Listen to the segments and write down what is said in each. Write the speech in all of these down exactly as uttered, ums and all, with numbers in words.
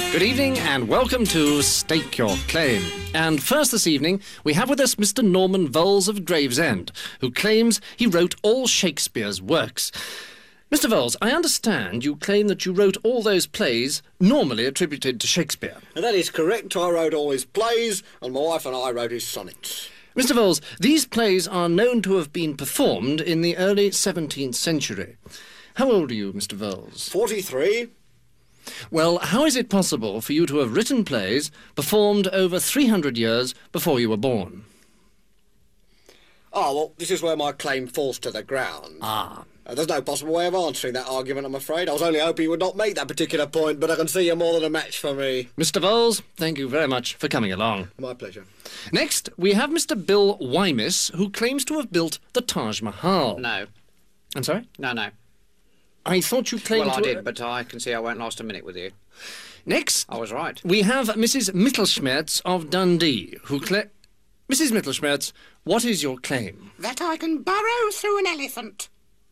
Good evening and welcome to Stake Your Claim. And first this evening, we have with us Mister Norman Vowles of Gravesend, who claims he wrote all Shakespeare's works. Mister Vowles, I understand you claim that you wrote all those plays normally attributed to Shakespeare. And that is correct. I wrote all his plays, and my wife and I wrote his sonnets. Mister Vowles, these plays are known to have been performed in the early seventeenth century. How old are you, Mister Vowles? Forty-three. Well, how is it possible for you to have written plays performed over three hundred years before you were born? Oh, well, this is where my claim falls to the ground. Ah. Uh, there's no possible way of answering that argument, I'm afraid. I was only hoping you would not make that particular point, but I can see you're more than a match for me. Mister Vowles, thank you very much for coming along. My pleasure. Next, we have Mister Bill Whymis, who claims to have built the Taj Mahal. No. I'm sorry? No, no. I thought you claimed Well, I to... did, but I can see I won't last a minute with you. Next, I was right. we have Missus Mittelschmerz of Dundee, who cla... Missus Mittelschmerz, what is your claim? That I can burrow through an elephant.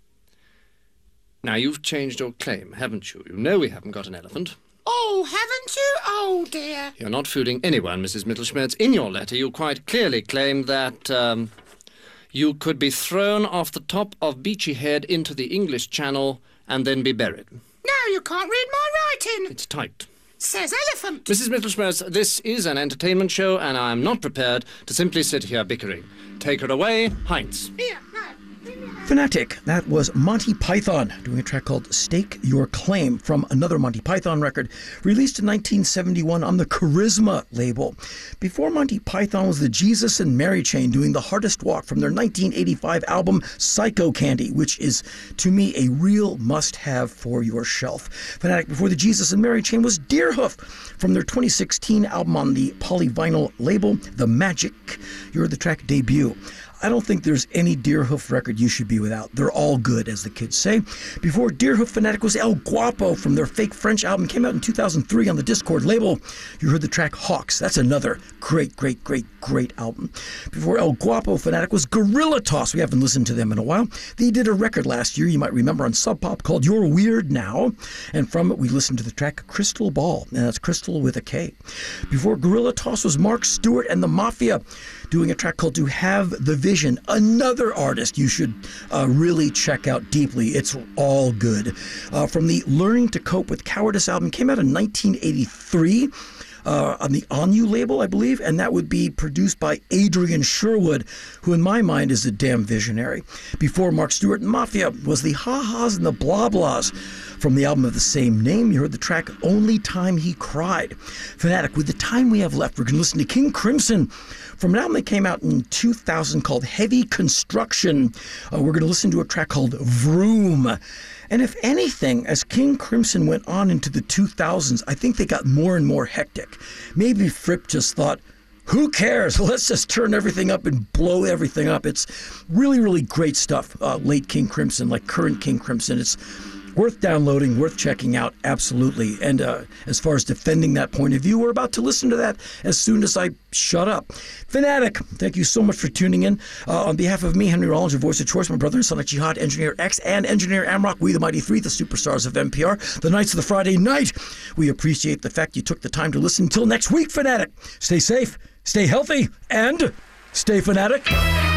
Now, you've changed your claim, haven't you? You know we haven't got an elephant. Oh, haven't you? Oh, dear. You're not fooling anyone, Missus Mittelschmerz. In your letter, you quite clearly claim that, um, you could be thrown off the top of Beachy Head into the English Channel and then be buried. No, you can't read my writing. It's tight. Says elephant. Missus Mittelschmerz, this is an entertainment show, and I'm not prepared to simply sit here bickering. Take her away, Heinz. Here, no. Fanatic, that was Monty Python doing a track called Stake Your Claim from another Monty Python record released in nineteen seventy-one on the Charisma label. Before Monty Python was the Jesus and Mary Chain doing The Hardest Walk from their nineteen eighty-five album Psycho Candy, which is, to me, a real must-have for your shelf. Fanatic before the Jesus and Mary Chain was Deerhoof from their twenty sixteen album on the Polyvinyl label, The Magic. You heard the track Debut. I don't think there's any Deerhoof record you should be without. They're all good, as the kids say. Before Deerhoof, Fanatic was El Guapo from their fake French album. Came out in two thousand three on the Discord label. You heard the track Hawks. That's another great, great, great, great album. Before El Guapo, Fanatic was Gorilla Toss. We haven't listened to them in a while. They did a record last year, you might remember, on Sub Pop called You're Weird Now. And from it, we listened to the track Crystal Ball. And that's Crystal with a K. Before Gorilla Toss was Mark Stewart and the Mafia, doing a track called To Have the Vision, another artist you should uh, really check out deeply. It's all good. Uh, from the Learning to Cope with Cowardice album, came out in nineteen eighty-three. Uh, on the On You label, I believe, and that would be produced by Adrian Sherwood, who in my mind is a damn visionary. Before Mark Stewart and Mafia was the Ha-Has and the Blah Blahs. From the album of the same name, you heard the track Only Time He Cried. Fanatic, with the time we have left, we're going to listen to King Crimson from an album that came out in two thousand called Heavy Construction. Uh, we're going to listen to a track called Vroom. And if anything, as King Crimson went on into the two thousands, I think they got more and more hectic. Maybe Fripp just thought, who cares? Let's just turn everything up and blow everything up. It's really, really great stuff, uh, late King Crimson, like current King Crimson. It's worth downloading, worth checking out, absolutely. And uh, as far as defending that point of view, we're about to listen to that as soon as I shut up. Fanatic, thank you so much for tuning in. Uh, on behalf of me, Henry Rollins, your voice of choice, my brother and Sonic Jihad, Engineer X, and Engineer Amrock, we the Mighty Three, the superstars of N P R, the Knights of the Friday Night, we appreciate the fact you took the time to listen. Until next week, Fanatic, stay safe, stay healthy, and stay fanatic.